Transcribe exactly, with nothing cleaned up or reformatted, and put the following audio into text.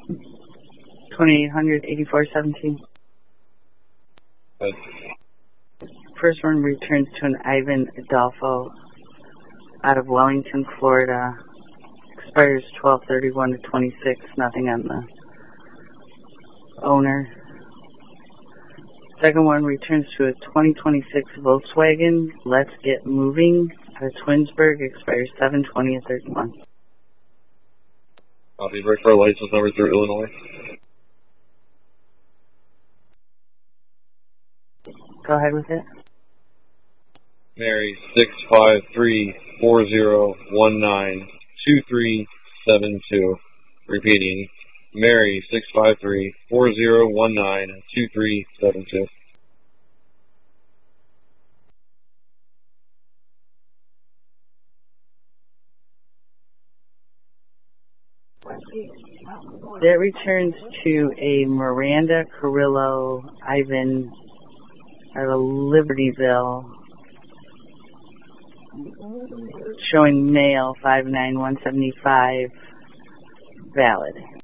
twenty-eight hundred, eighty-four seventeen. Good. First one returns to an Ivan Adolfo out of Wellington, Florida. Expires twelve thirty-one to twenty-six. Nothing on the owner. Second one returns to a twenty twenty-six Volkswagen Let's Get Moving out of Twinsburg. Expires seven twenty of thirty-one. Copy. Break for license number through Illinois. Go ahead with it. Mary six five three four zero one nine two three seven two. Repeating. Mary six five three four zero one nine two three seven two. That returns to a Miranda Carrillo Ivan out of Libertyville, showing male five nine one seventy-five, valid.